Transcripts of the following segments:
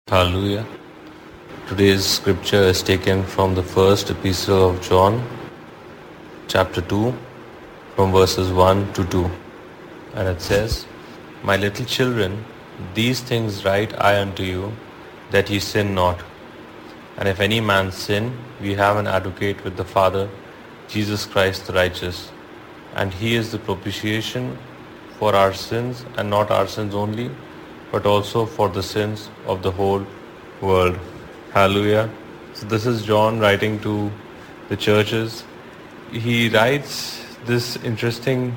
Hallelujah. Today's scripture is taken from the first epistle of John, chapter 2, from verses 1 to 2. And it says, My little children, these things write I unto you, that ye sin not. And if any man sin, we have an advocate with the Father, Jesus Christ the righteous. And he is the propitiation for our sins, and not our sins only, but also for the sins of the whole world. Hallelujah. So this is John writing to the churches. He writes this interesting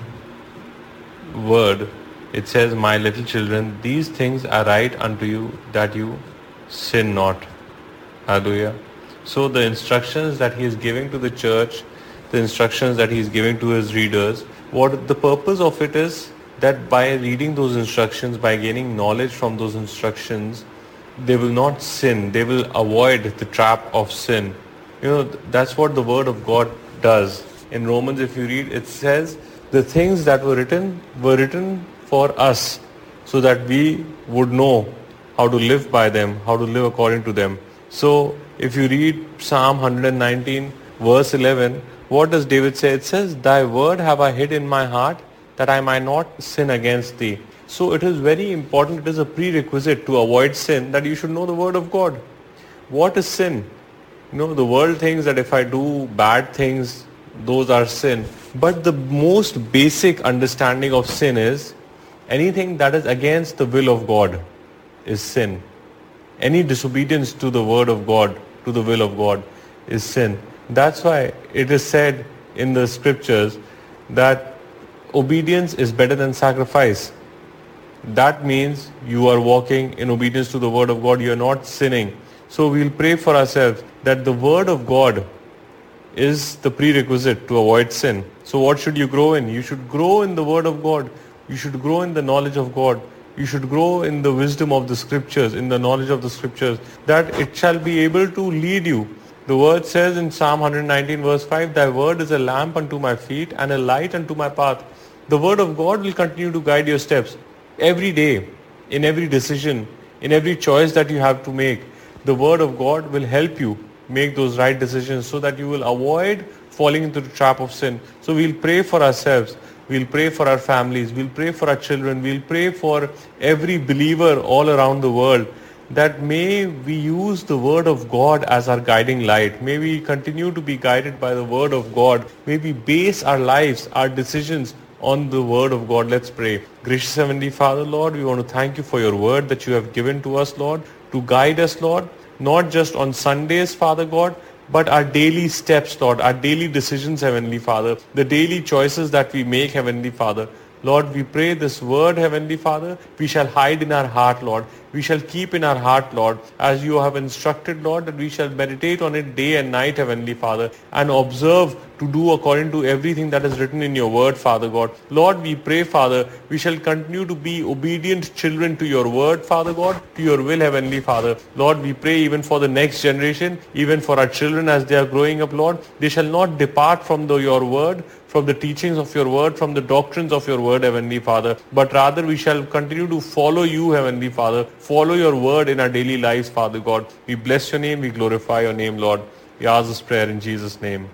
word. It says, My little children, these things I write unto you, that you sin not. Hallelujah. So the instructions that he is giving to the church, the instructions that he is giving to his readers, what the purpose of it is, that by reading those instructions, by gaining knowledge from those instructions, they will not sin. They will avoid the trap of sin. That's what the word of God does. In Romans, if you read, it says the things that were written for us, so that we would know how to live by them, how to live according to them. So if you read Psalm 119 verse 11, what does David say? It says, Thy word have I hid in my heart, that I might not sin against thee. So it is very important, it is a prerequisite to avoid sin, that you should know the word of God. What is sin? The world thinks that if I do bad things, those are sin. But the most basic understanding of sin is anything that is against the will of God is sin. Any disobedience to the word of God, to the will of God, is sin. That's why it is said in the scriptures that obedience is better than sacrifice. That means you are walking in obedience to the word of God. You are not sinning. So we'll pray for ourselves that the word of God is the prerequisite to avoid sin. So what should you grow in? You should grow in the word of God. You should grow in the knowledge of God. You should grow in the wisdom of the scriptures, in the knowledge of the scriptures, that it shall be able to lead you. The word says in Psalm 119 verse 5, Thy word is a lamp unto my feet and a light unto my path. The word of God will continue to guide your steps every day, in every decision, in every choice that you have to make. The word of God will help you make those right decisions so that you will avoid falling into the trap of sin. So we'll pray for ourselves. We'll pray for our families. We'll pray for our children. We'll pray for every believer all around the world, that may we use the word of God as our guiding light. May we continue to be guided by the word of God. May we base our lives, our decisions on the word of God. Let's pray. Gracious Heavenly Father, Lord, we want to thank you for your word that you have given to us, Lord, to guide us, Lord, not just on Sundays, Father God, but our daily steps, Lord, our daily decisions, Heavenly Father, the daily choices that we make, Heavenly Father. Lord, we pray this word, Heavenly Father, we shall hide in our heart, Lord. We shall keep in our heart, Lord, as you have instructed, Lord, that we shall meditate on it day and night, Heavenly Father, and observe to do according to everything that is written in your word, Father God. Lord, we pray, Father, we shall continue to be obedient children to your word, Father God, to your will, Heavenly Father. Lord, we pray even for the next generation, even for our children as they are growing up, Lord, they shall not depart from your word, from the teachings of your word, from the doctrines of your word, Heavenly Father, but rather we shall continue to follow you, Heavenly Father, follow your word in our daily lives, Father God. We bless your name, we glorify your name, Lord. We ask this prayer in Jesus' name.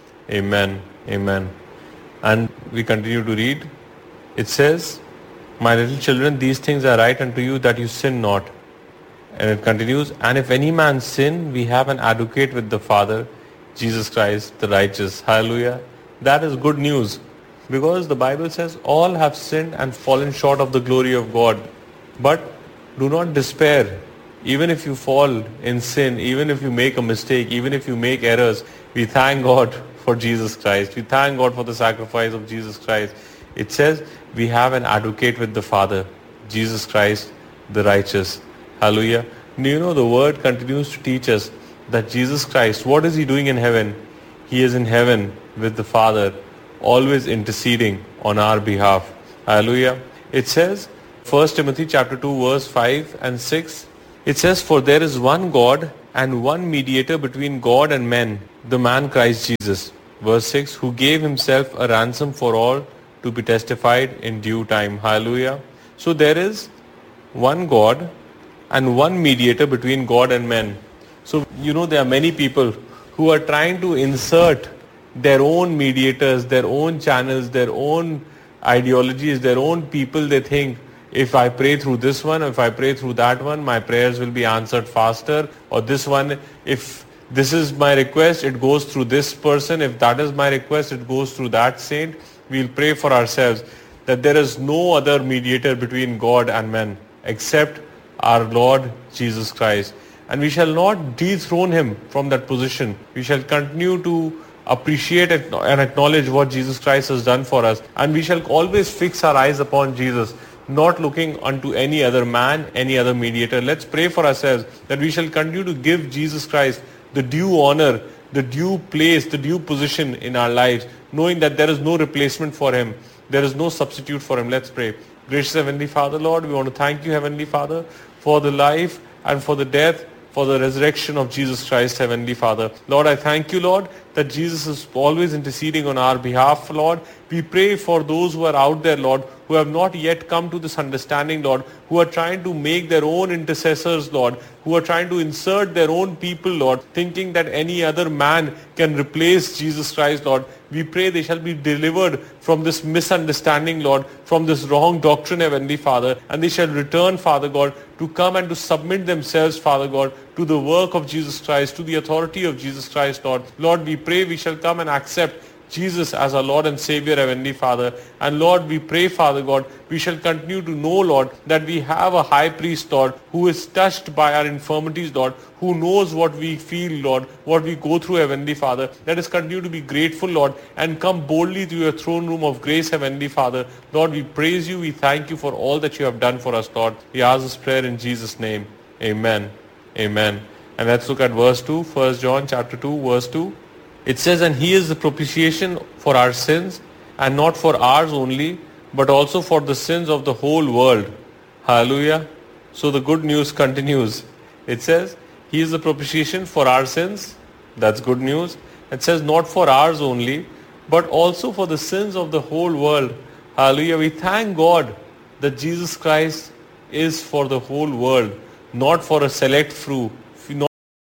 Amen. Amen. And we continue to read. It says, My little children, these things I write unto you, that you sin not. And it continues, And if any man sin, we have an advocate with the Father, Jesus Christ, the righteous. Hallelujah. That is good news, because the Bible says all have sinned and fallen short of the glory of God. But do not despair. Even if you fall in sin, even if you make a mistake, even if you make errors, we thank God for Jesus Christ. We thank God for the sacrifice of Jesus Christ. It says we have an advocate with the Father, Jesus Christ, the righteous. Hallelujah. The word continues to teach us that Jesus Christ, what is he doing in heaven? He is in heaven with the Father, always interceding on our behalf. Hallelujah. It says, 1 Timothy chapter 2 verse 5 and 6, it says, For there is one God and one mediator between God and men, the man Christ Jesus. Verse 6, who gave himself a ransom for all, to be testified in due time. Hallelujah. So there is one God and one mediator between God and men. So, there are many people who are trying to insert their own mediators, their own channels, their own ideologies, their own people. They think, if I pray through this one, if I pray through that one, my prayers will be answered faster. Or this one, if this is my request, it goes through this person. If that is my request, it goes through that saint. We'll pray for ourselves that there is no other mediator between God and men except our Lord Jesus Christ. And we shall not dethrone him from that position. We shall continue to appreciate and acknowledge what Jesus Christ has done for us. And we shall always fix our eyes upon Jesus, not looking unto any other man, any other mediator. Let's pray for ourselves that we shall continue to give Jesus Christ the due honor, the due place, the due position in our lives, knowing that there is no replacement for him. There is no substitute for him. Let's pray. Gracious Heavenly Father, Lord, we want to thank you, Heavenly Father, for the life and for the death, for the resurrection of Jesus Christ, Heavenly Father. Lord, I thank you, Lord, that Jesus is always interceding on our behalf, Lord. We pray for those who are out there, Lord, who have not yet come to this understanding, Lord, who are trying to make their own intercessors, Lord, who are trying to insert their own people, Lord, thinking that any other man can replace Jesus Christ, Lord. We pray they shall be delivered from this misunderstanding, Lord, from this wrong doctrine, Heavenly Father, and they shall return, Father God, to come and to submit themselves, Father God, to the work of Jesus Christ, to the authority of Jesus Christ, Lord. Lord, we pray we shall come and accept Jesus as our Lord and Savior, Heavenly Father. And Lord, we pray, Father God, we shall continue to know, Lord, that we have a high priest, Lord, who is touched by our infirmities, Lord, who knows what we feel, Lord, what we go through, Heavenly Father. Let us continue to be grateful, Lord, and come boldly to your throne room of grace, Heavenly Father. Lord, we praise you. We thank you for all that you have done for us, Lord. We ask this prayer in Jesus' name. Amen. Amen. And let's look at verse 2, 1 John chapter 2, verse 2. It says, and he is the propitiation for our sins, and not for ours only, but also for the sins of the whole world. Hallelujah. So the good news continues. It says, he is the propitiation for our sins. That's good news. It says, not for ours only, but also for the sins of the whole world. Hallelujah. We thank God that Jesus Christ is for the whole world, not for a select few,